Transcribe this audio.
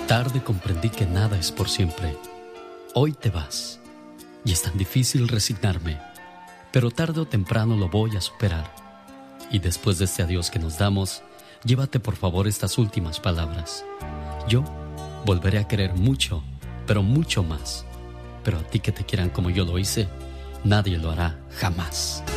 Tarde comprendí que nada es por siempre. Hoy te vas y es tan difícil resignarme, pero tarde o temprano lo voy a superar. Y después de este adiós que nos damos, llévate por favor estas últimas palabras. Yo volveré a querer mucho, pero mucho más. Pero a ti que te quieran como yo lo hice, nadie lo hará jamás.